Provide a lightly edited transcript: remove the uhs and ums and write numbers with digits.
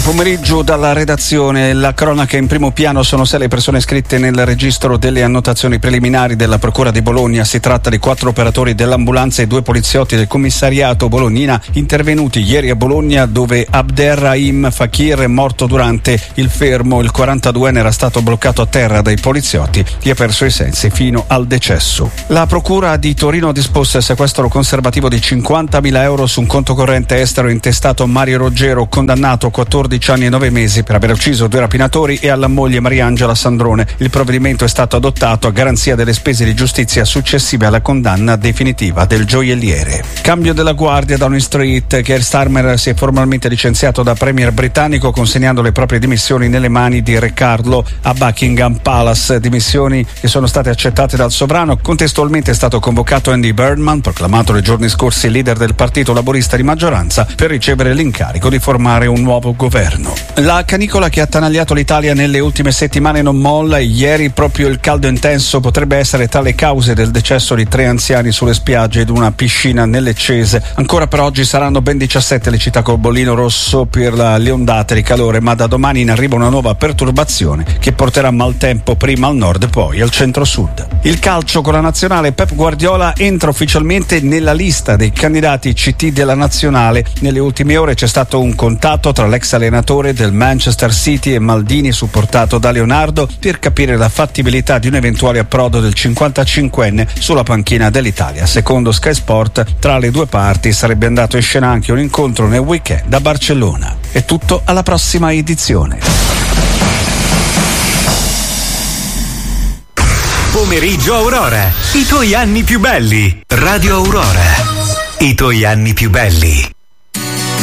pomeriggio dalla redazione. La cronaca in primo piano: sono 6 le persone iscritte nel registro delle annotazioni preliminari della Procura di Bologna. Si tratta di 4 operatori dell'ambulanza e 2 poliziotti del commissariato bolognina intervenuti ieri a Bologna, dove Abderrahim Fakir è morto durante il fermo. Il 42enne era stato bloccato a terra dai poliziotti e ha perso i sensi fino al decesso. La Procura di Torino ha disposto il sequestro conservativo di 50.000 euro su un conto corrente estero intestato a Mario Roggero, condannato a 14 anni e 9 mesi per aver ucciso 2 rapinatori, e alla moglie Mariangela Sandrone. Il provvedimento è stato adottato a garanzia delle spese di giustizia successive alla condanna definitiva del gioielliere. Cambio della guardia. Downing Street. Keir Starmer si è formalmente licenziato da premier britannico, consegnando le proprie dimissioni nelle mani di Re Carlo a Buckingham Palace. Dimissioni che sono state accettate dal sovrano. Contestualmente è stato convocato Andy Burnham, proclamato nei giorni scorsi leader del Partito Laburista di maggioranza, per ricevere l'incarico di formare un nuovo governo. La canicola che ha attanagliato l'Italia nelle ultime settimane non molla. Ieri proprio il caldo intenso potrebbe essere tra le cause del decesso di 3 anziani sulle spiagge di una piscina nel Leccese. Ancora per oggi saranno ben 17 le città col bollino rosso per le ondate di calore, ma da domani in arriva una nuova perturbazione che porterà maltempo prima al nord e poi al centro-sud. Il calcio con la nazionale. Pep Guardiola entra ufficialmente nella lista dei candidati CT della nazionale. Nelle ultime ore c'è stato un contatto tra l'ex allenatore del Manchester City e Maldini, supportato da Leonardo, per capire la fattibilità di un eventuale approdo del 55enne sulla panchina dell'Italia. Secondo Sky Sport, tra le due parti sarebbe andato in scena anche un incontro nel weekend a Barcellona. È tutto, alla prossima edizione. Pomeriggio Aurora, i tuoi anni più belli. Radio Aurora, i tuoi anni più belli.